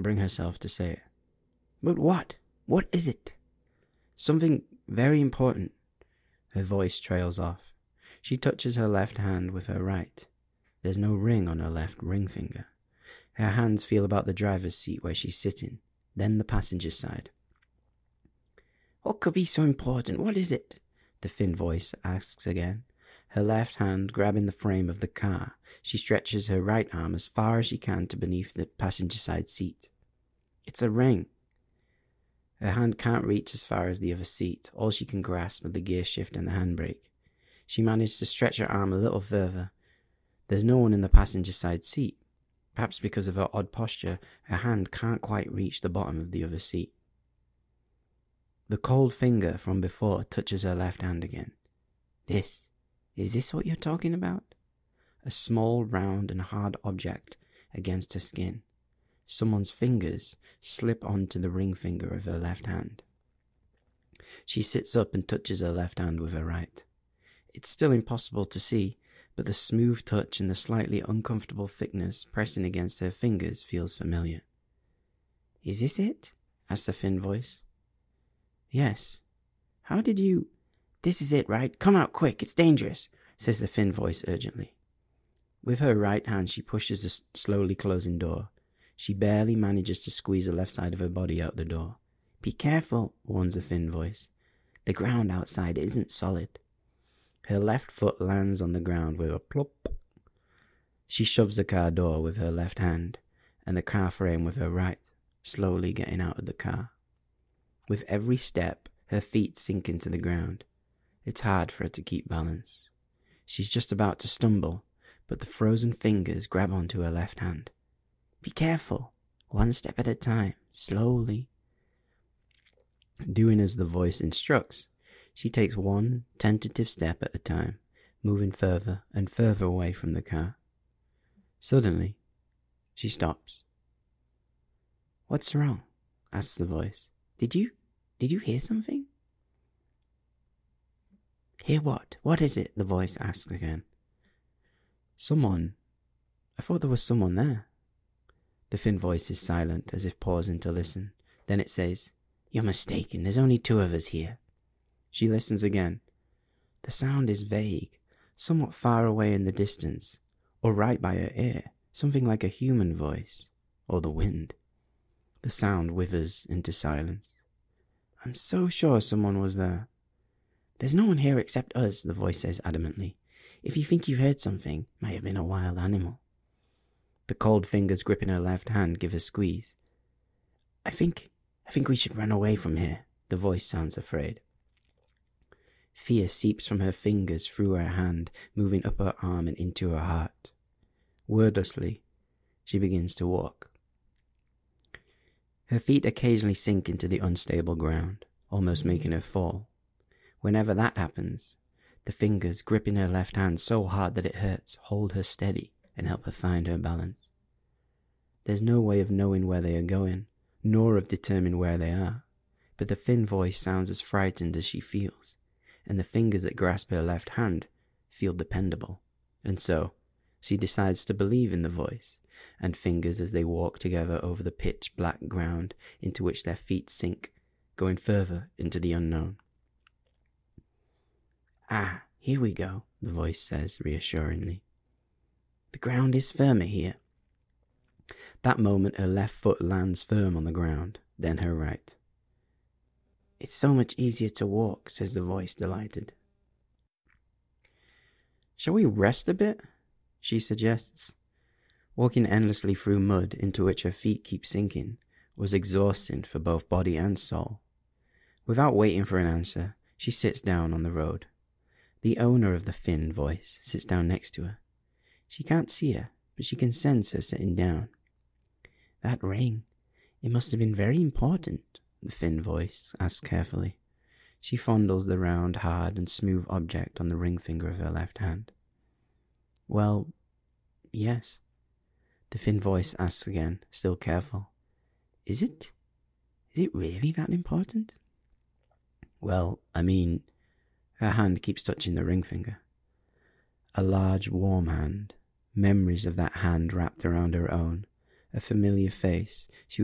bring herself to say it. But what? What is it? Something very important. Her voice trails off. She touches her left hand with her right. There's no ring on her left ring finger. Her hands feel about the driver's seat where she's sitting, then the passenger's side. What could be so important? What is it? The thin voice asks again. Her left hand grabbing the frame of the car, she stretches her right arm as far as she can to beneath the passenger side seat. It's a ring. Her hand can't reach as far as the other seat. All she can grasp are the gear shift and the handbrake. She managed to stretch her arm a little further. There's no one in the passenger side seat. Perhaps because of her odd posture, her hand can't quite reach the bottom of the other seat. The cold finger from before touches her left hand again. Is this what you're talking about? A small, round and hard object against her skin. Someone's fingers slip onto the ring finger of her left hand. She sits up and touches her left hand with her right. It's still impossible to see, but the smooth touch and the slightly uncomfortable thickness pressing against her fingers feels familiar. Is this it? Asks the thin voice. Yes. How did you... This is it, right? Come out quick, it's dangerous, says the thin voice urgently. With her right hand she pushes the slowly closing door. She barely manages to squeeze the left side of her body out the door. Be careful, warns the thin voice. The ground outside isn't solid. Her left foot lands on the ground with a plop. She shoves the car door with her left hand and the car frame with her right, slowly getting out of the car. With every step, her feet sink into the ground. It's hard for her to keep balance. She's just about to stumble, but the frozen fingers grab onto her left hand. Be careful, one step at a time, slowly. Doing as the voice instructs, she takes one tentative step at a time, moving further and further away from the car. Suddenly, she stops. What's wrong? Asks the voice. Did you hear something? Hear what? What is it? The voice asks again. Someone. I thought there was someone there. The thin voice is silent, as if pausing to listen. Then it says, You're mistaken, there's only two of us here. She listens again. The sound is vague, somewhat far away in the distance, or right by her ear, something like a human voice, or the wind. The sound withers into silence. I'm so sure someone was there. There's no one here except us, the voice says adamantly. If you think you heard something, it might have been a wild animal. The cold fingers gripping her left hand give a squeeze. I think we should run away from here, the voice sounds afraid. Fear seeps from her fingers through her hand, moving up her arm and into her heart. Wordlessly, she begins to walk. Her feet occasionally sink into the unstable ground, almost making her fall. Whenever that happens, the fingers gripping her left hand so hard that it hurts hold her steady and help her find her balance. There's no way of knowing where they are going, nor of determining where they are, but the thin voice sounds as frightened as she feels, and the fingers that grasp her left hand feel dependable, and so she decides to believe in the voice and fingers as they walk together over the pitch-black ground into which their feet sink, going further into the unknown. Ah, here we go, the voice says reassuringly. The ground is firmer here. That moment her left foot lands firm on the ground, then her right. It's so much easier to walk, says the voice, delighted. Shall we rest a bit? She suggests. Walking endlessly through mud into which her feet keep sinking was exhausting for both body and soul. Without waiting for an answer, she sits down on the road. The owner of the thin voice sits down next to her. She can't see her, but she can sense her sitting down. That ring, it must have been very important, the thin voice asks carefully. She fondles the round, hard and smooth object on the ring finger of her left hand. Well, yes. The thin voice asks again, still careful. Is it? Is it really that important? Well, I mean, her hand keeps touching the ring finger. A large, warm hand. Memories of that hand wrapped around her own. A familiar face. She